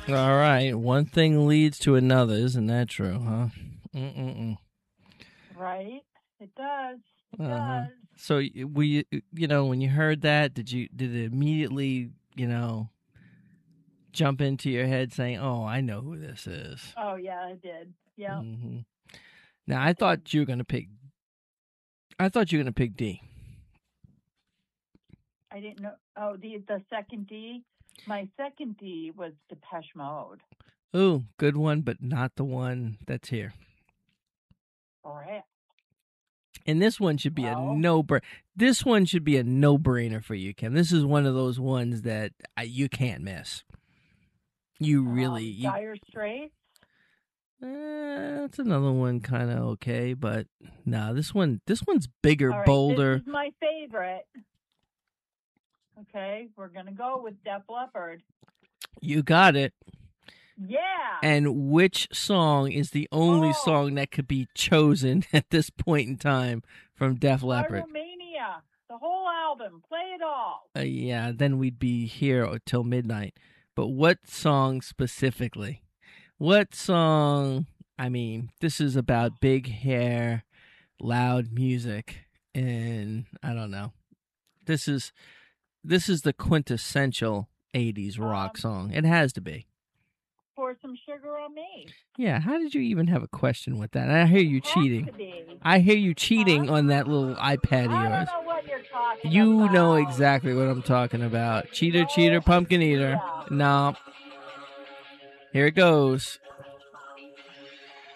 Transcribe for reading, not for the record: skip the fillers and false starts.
All right. One thing leads to another. Isn't that true, huh? Right? It does. It Uh-huh. does. So were you, when you heard that, did it immediately, jump into your head saying, "Oh, I know who this is"? Oh, yeah, I did. Yeah. Mm-hmm. Now, I thought you were going to pick D. I didn't know. Oh, the second D? My second D was Depeche Mode. Ooh, good one, but not the one that's here. Correct. And this one should be This one should be a no-brainer for you, Kim. This is one of those ones that you can't miss. You really Dire Straits. That's another one, kind of okay, but no, this one's bigger, All right, bolder. This is my favorite. Okay, we're gonna go with Def Leppard. You got it. Yeah. And which song is the only song that could be chosen at this point in time from Def Leppard? Pyromania, the whole album, play it all. Yeah, then we'd be here till midnight. But what song specifically? What song? I mean, this is about big hair, loud music, and I don't know. This is the quintessential 80s rock song. It has to be. Pour Some Sugar on Me. Yeah, how did you even have a question with that? I hear you cheating. I hear you cheating on that little iPad of yours. I don't know what you're talking about. You know exactly what I'm talking about. Cheater, cheater, pumpkin eater. No. Here it goes.